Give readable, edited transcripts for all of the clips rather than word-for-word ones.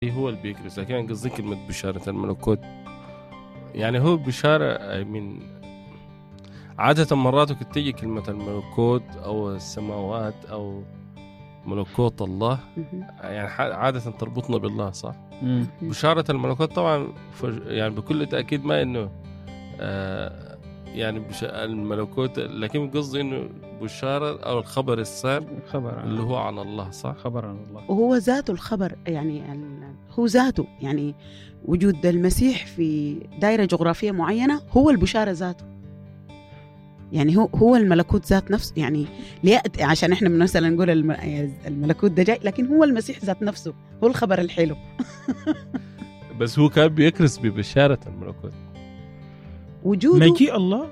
هو اللي بيكرس، لكن قصدي كلمة بشارة الملكوت يعني هو بشارة من عادة مرات كنت تيجي كلمة الملكوت أو السماوات أو ملكوت الله يعني عادة تربطنا بالله صح؟ بشارة الملكوت طبعا يعني بكل تأكيد ما إنه يعني الملكوت، لكن قصدي إنه بشارة أو الخبر السار اللي هو عن الله صح؟ خبر عن الله، وهو ذاته الخبر يعني هو ذاته يعني وجود المسيح في دائرة جغرافية معينة هو البشارة ذاته، يعني هو الملكوت ذات نفسه يعني عشان احنا مثلا نقول الملكوت ده جاي، لكن هو المسيح ذات نفسه هو الخبر الحلو. بس هو كان بيكرس ببشارة الملكوت وجوده مجيء الله،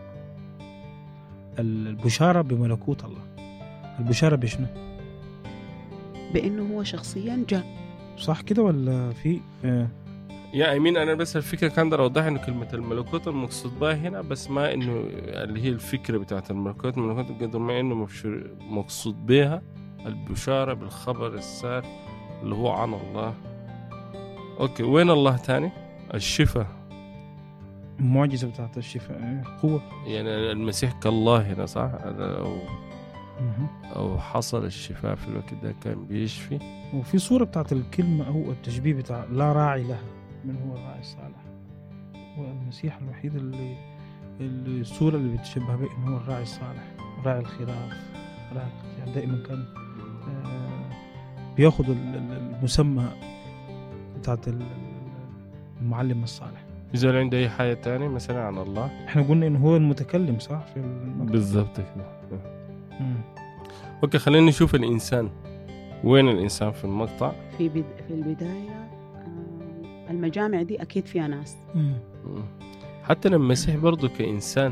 البشارة بملكوت الله. البشارة بشنو؟ بأنه هو شخصيا جاء، صح كده ولا في يا أمين أنا بس الفكرة كان در أوضح إنه كلمة الملكوت المقصود بها هنا بس ما إنه اللي هي الفكرة بتاعت الملكوت قدر ما إنه مقصود بها البشارة بالخبر السار اللي هو عن الله. أوكي، وين الله تاني؟ الشفاء، المعجزة بتاعت الشفاء، قوة يعني المسيح كالله هنا صح؟ أو حصل الشفاء في الوقت ده كان بيشفي. وفي صورة بتاعت الكلمة أو التشبيه بتاع لا راعي لها، من هو الراعي الصالح؟ هو المسيح الوحيد اللي الصورة اللي بتشبه به إنه هو الراعي الصالح، راعي الخراف، يعني دائما كان بياخد المسمى بتاعت المعلم الصالح. إذا عنده أي حاجة تانية مثلا عن الله، إحنا قلنا إنه هو المتكلم صح في بالضبط كده. أوكي، خلينا نشوف الإنسان. وين الإنسان في المقطع؟ في البداية المجامع دي أكيد فيها ناس. حتى المسيح برضو كإنسان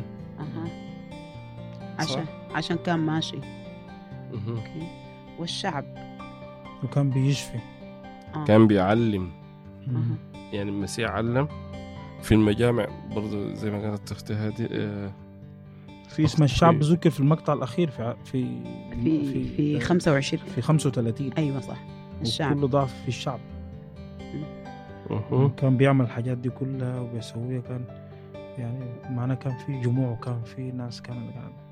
عشان كان ماشي. أوكي. والشعب وكان بيشفي كان بيعلم. يعني المسيح علم في المجامع برضو زي ما كانت تختي هذه في اسم الشعب ذكر في المقطع الأخير في 25 في 35. أيوة صح، الشعب كله ضعف في الشعب. كان بيعمل الحاجات دي كلها وبيسويها، كان يعني معناه كان في جموع وكان في ناس كانت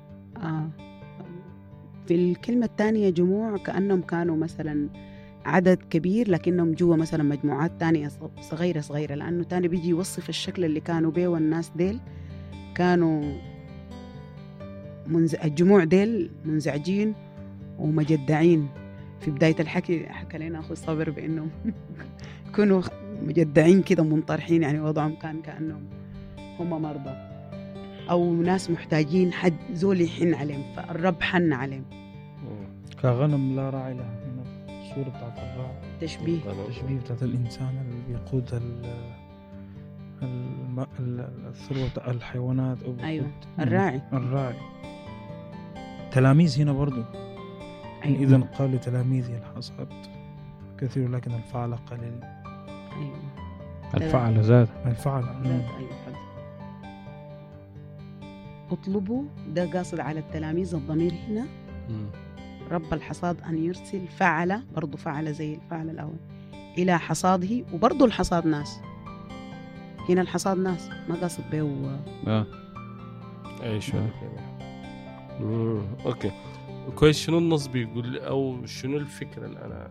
في الكلمة الثانية جموع كأنهم كانوا مثلا عدد كبير لكنهم جوا مثلا مجموعات تانية صغيرة، لأنه تاني بيجي يوصف الشكل اللي كانوا بيه، والناس ديل كانوا الجموع ديل منزعجين ومجدعين. في بداية الحكي حكى لنا أخو صابر بأنهم كانوا مجدعين كده منطرحين، يعني وضعهم كان كأنهم هم مرضى أو ناس محتاجين حد زول يحن عليهم، فالرب حن عليهم كغنم لا راعي لها. الصورة بتاعت الراعي تشبيه بتاعت الإنسان اللي بيقود الثروة الحيوانات أيوة الراعي. تلاميذ هنا برضو. أيوة. إذن قال لتلاميذي الحصاد كثير لكن الفعل قليل. أيوة. الفعل زاد. أيوة. اطلبوا، ده قاصد على التلاميذ الضمير هنا. رب الحصاد أن يرسل فعل، برضو فعل زي الفعل الأول، إلى حصاده، وبرضو الحصاد ناس. هنا الحصاد ناس، ما قاصد به أي شو أوكي كويس. شنو النص بيقول أو شنو الفكرة اللي أنا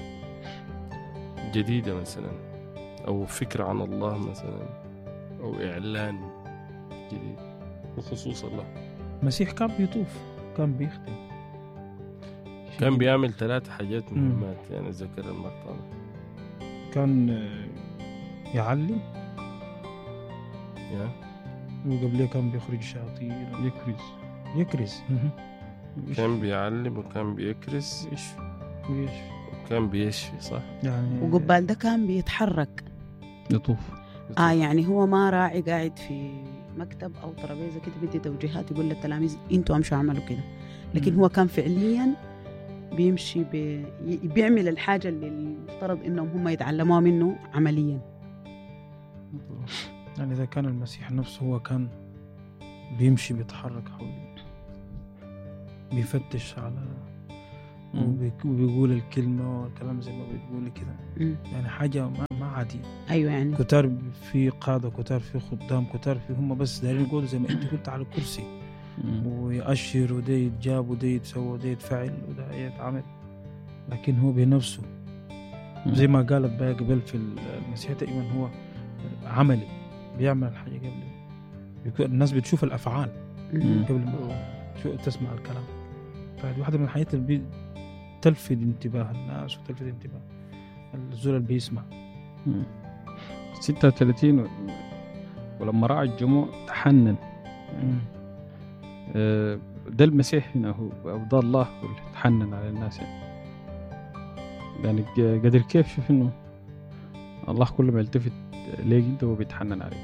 جديدة مثلا، أو فكرة عن الله مثلا، أو إعلان جديد بخصوص الله؟ المسيح كان بيطوف، كان بيخدم، كان بيعمل 3 حاجات مهمات يعني ذكر المقطع. كان يعلم وقبليه كان بيخرج شياطين، يكرز. كان بيعلم وكان بيكرز وكان بيشفي صح يعني. وقبال ده كان بيتحرك يطوف. يعني هو ما راعي قاعد في مكتب أو ترابيزة كده بدي توجيهات يقول للتلاميذ انتوا امشوا اعملوا كده، لكن هو كان فعليا بيمشي بيعمل الحاجة اللي المفترض انهم هم يتعلموها منه عمليا. يعني إذا كان المسيح نفسه هو كان بيمشي بيتحرك حوله، بيفتش على وبيقول الكلمة والكلام زي ما بتقولي كده. يعني حاجة ما عادي. أيوة يعني كتار في قادة، كتار في خدام، كتار في هم بس دايرين يقولوا زي ما أنت قلت على الكرسي ويأشر وده يتجاب وده يتسوى وده يتفعل وده يتعمل، لكن هو بنفسه زي ما قالت بقى قبل في المسيح تقريبا هو عملي، بيعمل الحاجة قبل الناس بتشوف الأفعال قبل ما تسمع الكلام. فهذه واحدة من الحاجات اللي تلفت انتباه الناس وتلفت انتباه الزول اللي بيسمع. 36 ولما رأى الجموع تحنن. ده المسيح هنا هو أو ده الله هو اللي تحنن على الناس. يعني قدر كيف شوف إنه الله كل ما يلتفت ليك أنت هو بيتحنن عليك.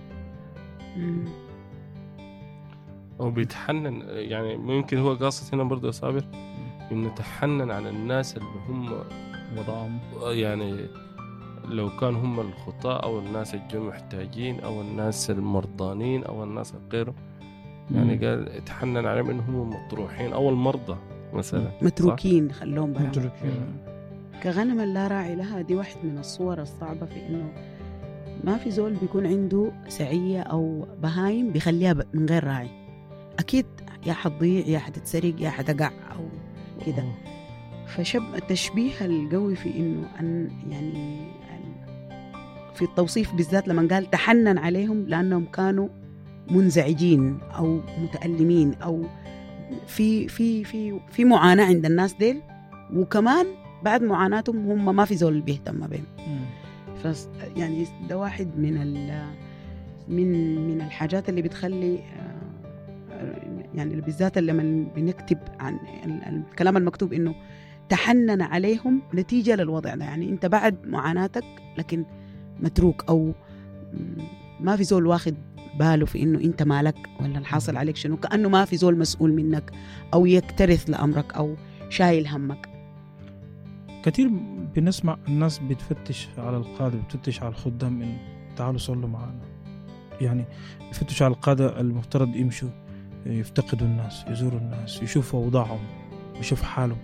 هو بيتحنن، يعني ممكن هو قاصد هنا برضه صابر إنه تحنن على الناس اللي هم وضعهم، يعني لو كان هم الخطاء أو الناس الجو محتاجين أو الناس المرضانين أو الناس غيره. يعني قال تحنن عليهم إنهم مطروحين أو المرضى مثلا متروكين، خلوهم برا متروكين كغنم لا راعي لها. دي واحد من الصور الصعبة في إنه ما في زول بيكون عنده سعية أو بهايم بيخليها من غير راعي. أكيد يا حتضيع يا حتتسرق يا حتقع أو كده. التشبيه القوي في إنه يعني في التوصيف بالذات لما قال تحنن عليهم لأنهم كانوا منزعجين أو متألمين أو في معاناة عند الناس ديل، وكمان بعد معاناتهم هم ما في زول بيهتم بهم. يعني ده واحد من الحاجات اللي بتخلي يعني بالذات لما بنكتب عن الكلام المكتوب إنه تحنن عليهم نتيجة للوضع ده. يعني أنت بعد معاناتك لكن متروك أو ما في زول واخد باله في إنه أنت مالك ولا الحاصل عليك شنو، كأنه ما في زول مسؤول منك أو يكترث لأمرك أو شايل همك. كثير بنسمع الناس بتفتش على القادة، بتفتش على الخدام إن تعالوا صلوا معنا. يعني بفتش على القادة المفترض يمشوا يفتقدوا الناس، يزوروا الناس، يشوفوا أوضاعهم، يشوف حالهم.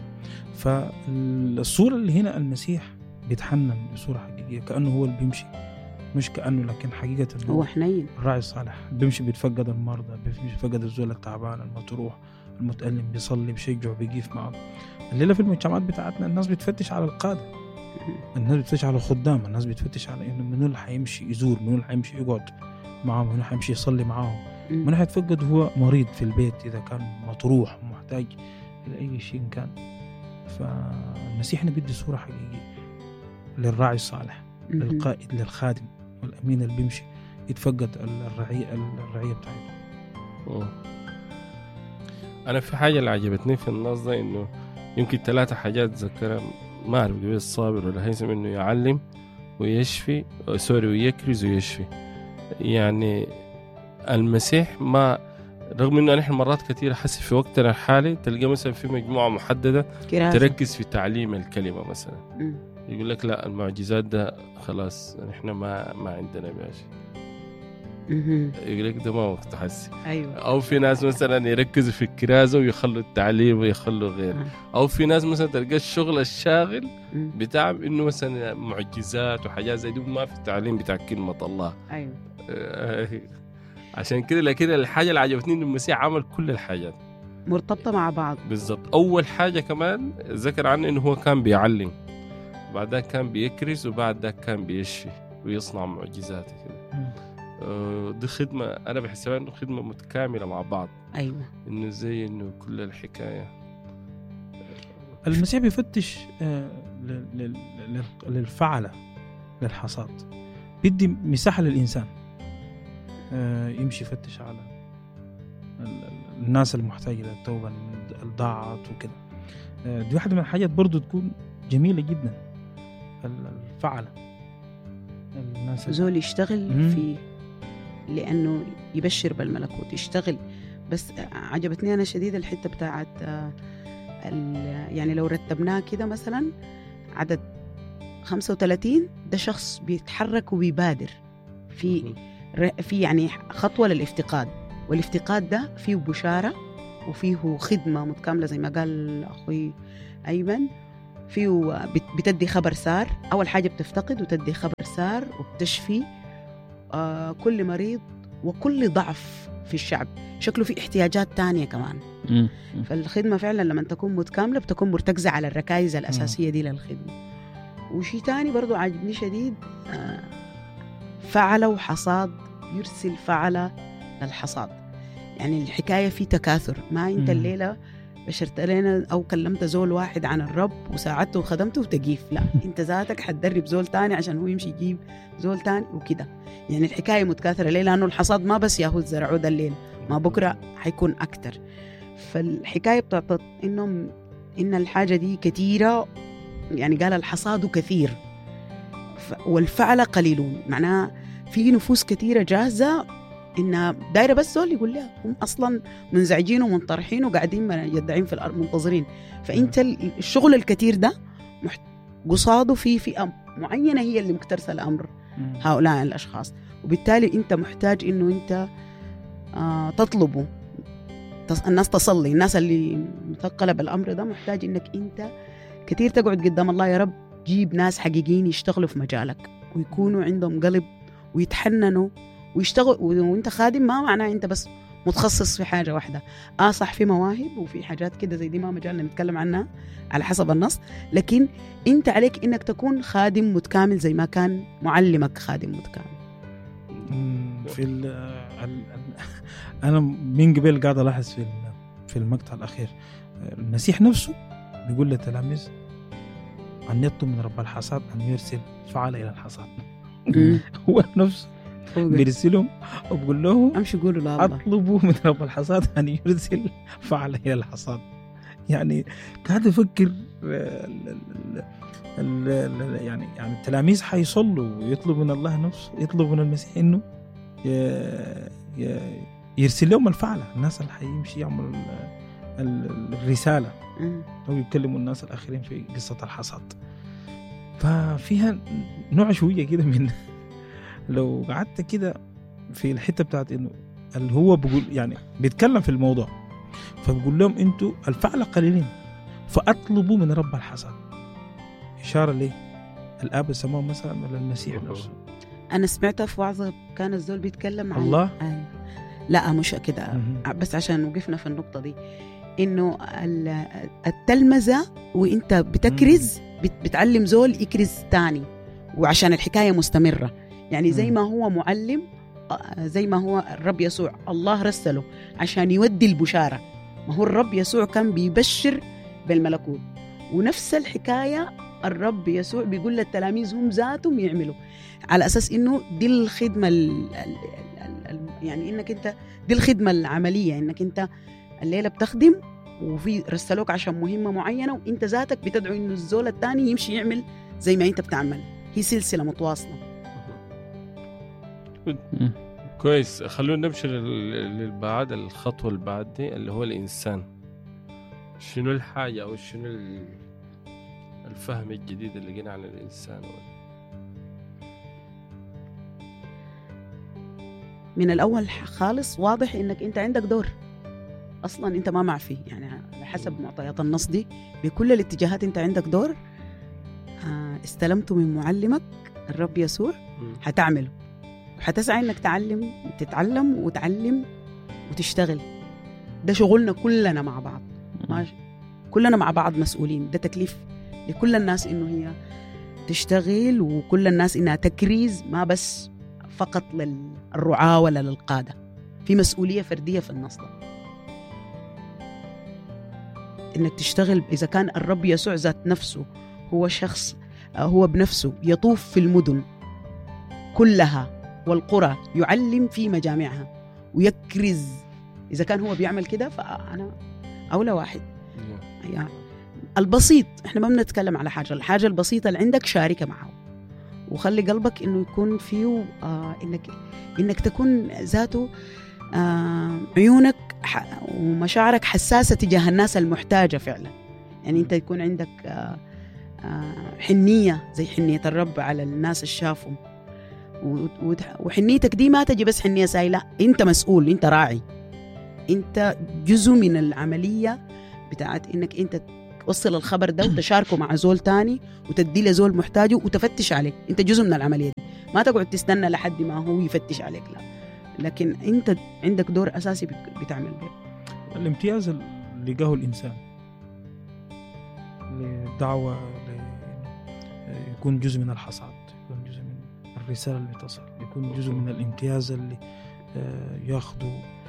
فالصورة اللي هنا المسيح بيتحنن بصورة حقيقية، كأنه هو اللي بيمشي، مش كأنه لكن حقيقة هو حنين الراعي الصالح بيمشي بيتفقد المرضى، بيتفقد الزول التعبان المطروح المتألم، بيصلي بيشجع بيقيف معه. الليلة في المجتمعات بتاعتنا الناس بتفتش على القادة، الناس بتفتش على الخدام، الناس بتفتش على إنه منو اللي حيمشي يزور، منو اللي حيمشي يقعد معهم، منو حيمشي يصلي معهم، منو حيتفقد هو مريض في البيت إذا كان مطروح ومحتاج إلى أي شيء كان. فالمسيح بيدي صورة حقيقية للراعي الصالح، للقائد، للخادم والأمين اللي بيمشي يتفقد الرعية بتاعته. أنا في حاجة اللي عجبتني في النص ده إنه يمكن 3 حاجات ذكرها، ما أعرف قبل الصابر ولا هيثم، إنه يعلم ويشفي ويكرز ويشفي. يعني المسيح ما رغم إنه نحن مرات كثيرة حسي في وقتنا الحالي تلقى مثلا في مجموعة محددة تركز في تعليم الكلمة مثلا، يقول لك لا المعجزات ده خلاص نحن ما عندنا باشي، يقول لك ده ما وقت حسي. أيوة. أو في ناس مثلا يركزوا في الكرازة ويخلوا التعليم ويخلوا غير. أو في ناس مثلا تلقى الشغل الشاغل بتاع إنه مثلا معجزات وحاجات زي دي ما في التعليم بتاع كلمة الله. أيوة. عشان كده لكن الحاجة اللي عجبتني إن المسيح عمل كل الحاجات مرتبطة مع بعض بالضبط. أول حاجة كمان ذكر عنه إنه هو كان بيعلم، بعدها كان بيكرز، وبعدها كان بيشفي ويصنع معجزات كده. دي خدمة أنا بحسبها إنه خدمة متكاملة مع بعض. أيوة. إنه زي إنه كل الحكاية المسيح بيفتش للفعلة للحصاد، بيدي مساحة للإنسان يمشي يفتش على الناس المحتاجة للتوبة، الضاعات وكده. دي واحدة من الحاجات برضو تكون جميلة جدا، الفعلة الناس زول يشتغل فيه لأنه يبشر بالملكوت، يشتغل. بس عجبتني أنا شديد الحتة بتاعت يعني لو رتبناه كده مثلا عدد 35 ده شخص بيتحرك وبيبادر في يعني خطوة للافتقاد، والافتقاد ده فيه بشارة وفيه خدمة متكاملة زي ما قال أخوي أيمن. فيه بتدي خبر سار، أول حاجة بتفتقد وتدي خبر سار وبتشفي كل مريض وكل ضعف في الشعب. شكله في احتياجات تانية كمان. فالخدمة فعلا لما تكون متكاملة بتكون مرتكزة على الركائز الأساسية دي للخدمة. وشي تاني برضو عجبني شديد، فعل وحصاد، يرسل فعل للحصاد. يعني الحكاية في تكاثر، ما انت الليلة بشرت لنا أو كلمت زول واحد عن الرب وساعدته وخدمته وتقيف، لا انت ذاتك حتدرب زول تاني عشان هو يمشي يجيب زول تاني وكده. يعني الحكاية متكاثرة ليه؟ لأنه الحصاد ما بس ياهو زرعوه ده الليل، ما بكرة حيكون أكتر. فالحكاية بتعطت إن الحاجة دي كثيرة. يعني قال الحصاد كثير والفعل قليلون، معناها في نفوس كثيرة جاهزة إنها دايرة بس زول يقول لها، هم أصلا منزعجين ومنطرحين وقاعدين يدعين في الأرض منتظرين. فأنت الشغل الكثير ده قصاده في فئة معينة هي اللي مكترثة الأمر هؤلاء الأشخاص، وبالتالي أنت محتاج إنه أنت تطلبه. الناس تصلي، الناس اللي مثقلة بالأمر ده محتاج إنك أنت كثير تقعد قدام الله، يا رب جيب ناس حقيقيين يشتغلوا في مجالك ويكونوا عندهم قلب ويتحننوا ويشتغل. وانت خادم ما معناه انت بس متخصص في حاجة واحدة. صح في مواهب وفي حاجات كده زي دي ما مجالنا نتكلم عنها على حسب النص، لكن انت عليك انك تكون خادم متكامل زي ما كان معلمك خادم متكامل. انا من قبل قاعد الاحظ في المقطع الاخير المسيح نفسه بيقول للتلاميذ أن يطلب من رب الحصاد أن يرسل فعل إلى الحصاد. هو نفسه بيرسلهم وبقول له أمشي قولوا لا الله أطلبوا من رب الحصاد أن يرسل فعل إلى الحصاد. يعني قاعد أفكر يعني التلاميذ حيصلوا ويطلب من الله نفسه، يطلب من المسيح إنه يرسل لهم الفعل، الناس اللي حيمشي يعمل الرسالة أو يكلموا الناس الآخرين في قصة الحصاد. ففيها نوع شوية كده من لو قعدت كده في الحتة بتاعت إنه اللي هو بقول يعني بيتكلم في الموضوع، فبقول لهم أنتوا الفعل قليلين فأطلبوا من رب الحصاد، إشارة ليه الآب السماء مثلا ولا المسيح نفسه. أنا سمعتها في وعظة كان الزول بيتكلم عن الله لا مش كده، بس عشان وقفنا في النقطة دي إنه التلمذة وإنت بتكرز بتعلم زول يكرز تاني، وعشان الحكاية مستمرة. يعني زي ما هو معلم، زي ما هو الرب يسوع الله رسله عشان يودي البشارة، ما هو الرب يسوع كان بيبشر بالملكوت، ونفس الحكاية الرب يسوع بيقول للتلاميذ هم ذاتهم يعملوا على أساس إنه دي الخدمة يعني إنك أنت دي الخدمة العملية، إنك أنت الليلة بتخدم وفي رسلوك عشان مهمة معينة، وإنت ذاتك بتدعو إنه الزول الثاني يمشي يعمل زي ما أنت بتعمل. هي سلسلة متواصلة. كويس، خلونا نمشي للبعد الخطوة اللي بعد دي اللي هو الإنسان. شنو الحاجة أو شنو الفهم الجديد اللي جينا عن الإنسان؟ من الأول خالص واضح إنك أنت عندك دور أصلاً أنت ما معفي، يعني على حسب معطيات النص دي بكل الاتجاهات أنت عندك دور استلمته من معلمك الرب يسوع هتعمله، وحتسعى إنك تتعلم وتعلم وتشتغل. ده شغلنا كلنا مع بعض، كلنا مع بعض مسؤولين. ده تكليف لكل الناس إنه هي تشتغل، وكل الناس إنها تكريز، ما بس فقط للرعاة ولا للقادة. في مسؤولية فردية في النص ده إنك تشتغل. إذا كان الرب يسوع ذات نفسه هو شخص هو بنفسه يطوف في المدن كلها والقرى يعلم في مجامعها ويكرز، إذا كان هو بيعمل كده فأنا أولى واحد. يعني البسيط، إحنا ما بنتكلم على الحاجة البسيطة اللي عندك شاركة معه، وخلي قلبك إنه يكون فيه إنك تكون ذاته عيونك ومشاعرك حساسة تجاه الناس المحتاجة فعلا. يعني أنت يكون عندك حنية زي حنية الرب على الناس الشافهم، وحنيتك دي ما تجي بس حنية سايلة، أنت مسؤول، أنت راعي، انت جزء من العمليه بتاعت انك انت توصل الخبر ده وتشاركه مع زول تاني وتدي له زول محتاجه وتفتش عليه. انت جزء من العمليه دي، ما تقعد تستنى لحد ما هو يفتش عليك، لا، لكن انت عندك دور اساسي بتعمل به. الامتياز اللي لقاه الانسان للدعوه يكون جزء من الحصاد، يكون جزء من الرساله اللي تصل، يكون جزء من الامتياز اللي ياخده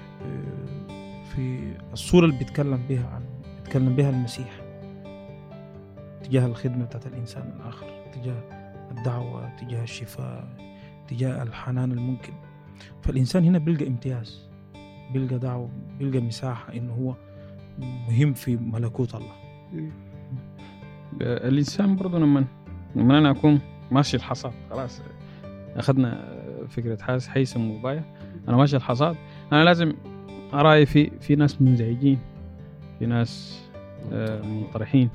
في الصوره اللي بيتكلم بها المسيح تجاه الخدمه بتاعت الانسان الاخر، تجاه الدعوه، تجاه الشفاء، تجاه الحنان الممكن. فالانسان هنا بيلقى امتياز، بيلقى دعوه، بيلقى مساحه انه هو مهم في ملكوت الله. الانسان برضه لما انا اكون ماشي الحصاد، خلاص اخذنا فكره حيثم وبايع، انا ماشي الحصاد، انا لازم اراعي في ناس منزعجين، في ناس منطرحين،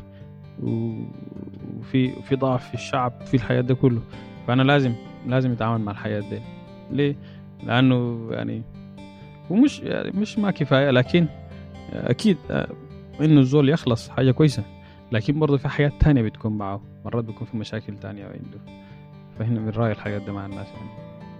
وفي ضعف في الشعب في الحياه ده كله. فانا لازم اتعامل مع الحياه دي. ليه؟ لانه يعني ومش يعني مش ما كفايه، لكن اكيد انه الزول يخلص حاجه كويسه، لكن برضه في حياه تانية بتكون معه، مرات بيكون في مشاكل تانية عنده. فهنا بنراعي الحاجات دي مع الناس يعني.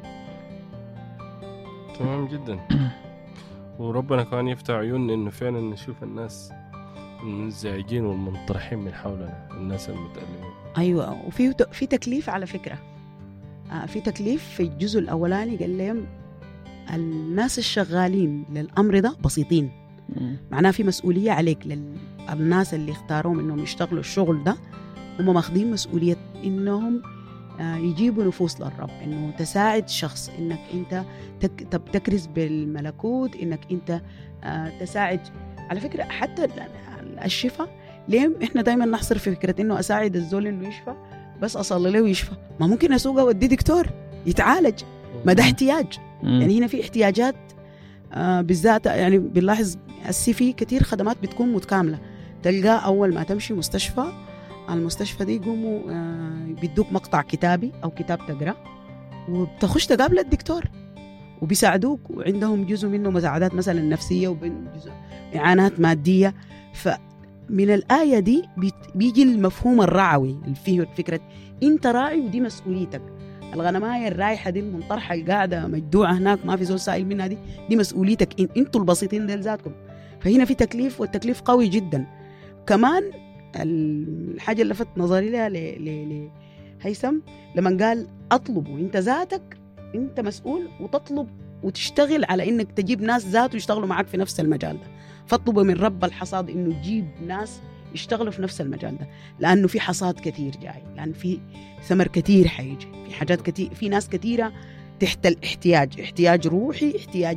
تمام جدا. وربنا كمان يفتح عيوننا انه فعلا نشوف الناس المنزعجين والمنطرحين من حولنا، الناس المتألمين. ايوه، وفي تكليف على فكره، في تكليف في الجزء الاولاني قال لهم الناس الشغالين للامر ده بسيطين، معناه في مسؤوليه عليك. للناس اللي اختاروهم انهم يشتغلوا الشغل ده هم ماخذين مسؤوليه انهم يجيبوا نفوس للرب، انه تساعد شخص، انك انت تكرز بالملكوت، انك انت تساعد. على فكره حتى الشفاء، ليه احنا دايما نحصر في فكره انه اساعد الزول انه يشفى بس اصلي له ويشفى؟ ما ممكن اسوقه وادي دكتور يتعالج، ما ده احتياج. يعني هنا في احتياجات بالذات، يعني بنلاحظ في كتير خدمات بتكون متكامله، تلقى اول ما تمشي مستشفى، المستشفى دي يقوموا بيدوك مقطع كتابي او كتاب تقرا، وبتخش تقابل الدكتور وبيساعدوك، وعندهم جزء منه مساعدات مثلا نفسيه وجزء اعانات ماديه. فمن الايه دي بيجي المفهوم الرعوي اللي فيه فكره انت راعي ودي مسؤوليتك. الغنمايه الرايحه دي المنطرحه القاعده مجدوعه هناك ما في زول سائل منها، دي مسؤوليتك انتوا البسيطين دول ذاتكم. فهنا في تكليف، والتكليف قوي جدا. كمان الحاجه اللي لفت نظري لها لهيثم لما قال اطلبوا، انت ذاتك انت مسؤول وتطلب وتشتغل على انك تجيب ناس ذاته يشتغلوا معك في نفس المجال ده. فاطلبوا من رب الحصاد انه يجيب ناس يشتغلوا في نفس المجال ده، لانه في حصاد كثير جاي، لان في ثمر كثير حيجي، في حاجات كثير، في ناس كثيره تحت احتياج روحي، احتياج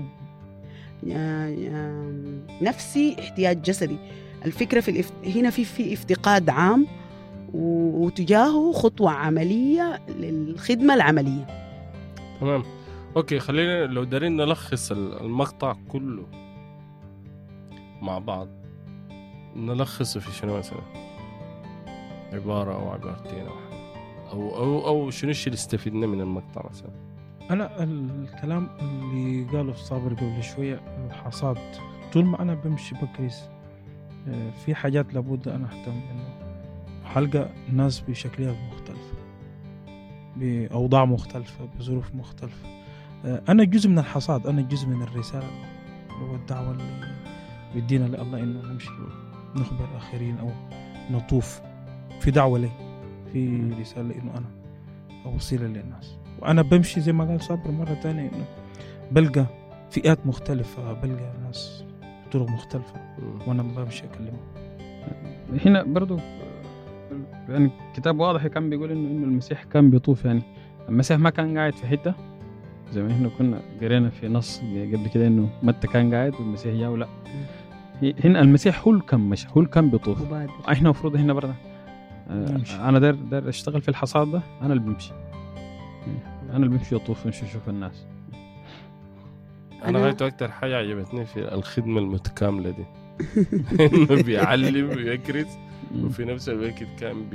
نفسي، احتياج جسدي. الفكره هنا في افتقاد عام، وتجاهه خطوه عمليه للخدمه العمليه. تمام، اوكي. خلينا لو دارين نلخص المقطع كله مع بعض، نلخصه في شنو مثلا؟ عبارة أو عبارتين أو شنو الشيء اللي استفدنا من المقطع مثلا؟ أنا الكلام اللي قاله الصابر قبل شوية، الحصاد، طول ما أنا بمشي بكريس في حاجات لابد أنا أهتم إنه حلقة ناس بشكليات مختلفة، بأوضاع مختلفة، بظروف مختلفة. أنا جزء من الحصاد، أنا جزء من الرسالة والدعوة اللي بدينا لله إنه نمشي نخبر الآخرين أو نطوف في دعوة لي، في رسالة إنه أنا أوصيله للناس. وأنا بمشي زي ما قال صابر مرة تانية إنه بلقى فئات مختلفة، بلقى ناس طرق مختلفة وأنا بمشي أكلمهم. هنا برضو يعني كتاب واضح كان بيقول إنه المسيح كان بيطوف. يعني المسيح ما كان قاعد في حتة زي ما إحنا كنا قرينا في نص قبل كده إنه متى كان قاعد والمسيح جاء. ولا هنا المسيح هو اللي كان مشى، هو اللي كان بيطوف. احنا مفروض هنا برضه انا داير اشتغل في الحصاد ده، انا اللي بمشي، انا اللي بمشي اطوف ونمشي اشوف الناس. انا غايت اكتر حاجه عجبتني في الخدمه المتكامله دي انه بيعلم ويكرز وفي نفس الوقت كان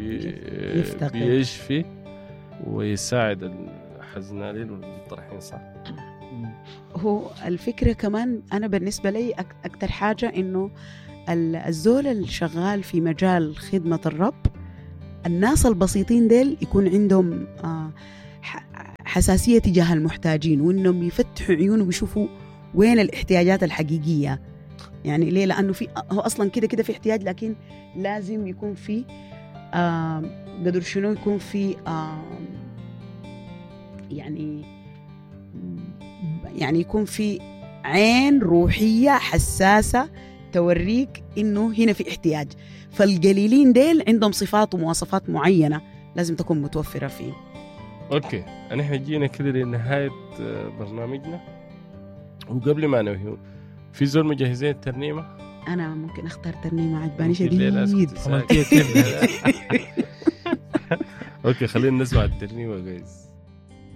بيشفي ويساعد الحزنالين والمطرحين. صح، هو الفكرة كمان أنا بالنسبة لي أكتر حاجة إنه الزول الشغال في مجال خدمة الرب، الناس البسيطين ديل يكون عندهم حساسية تجاه المحتاجين، وإنهم يفتحوا عيونهم ويشوفوا وين الاحتياجات الحقيقية. يعني ليه؟ لأنه هو أصلا كده في احتياج، لكن لازم يكون في قدر شنو يكون في يعني يكون في عين روحية حساسة توريك إنه هنا في احتياج. فالقليلين ديل عندهم صفات ومواصفات معينة لازم تكون متوفرة فيه. أوكي، نحن جينا كده لنهاية برنامجنا، وقبل ما ننهي في زول مجهزين الترنيمة؟ أنا ممكن أختار ترنيمة عجباني شديد. أوكي، خلينا نسمع الترنيمة جايز.